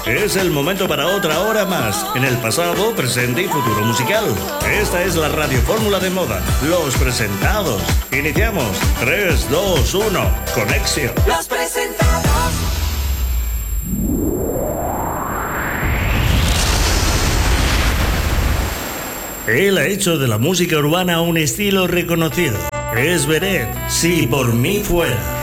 Es el momento para otra hora más, en el pasado, presente y futuro musical. Esta es la Radio Fórmula de Moda. Los presentados. Iniciamos. 3, 2, 1. Conexión. Los presentados. Él ha hecho de la música urbana un estilo reconocido. Es Beret, si por mí fuera.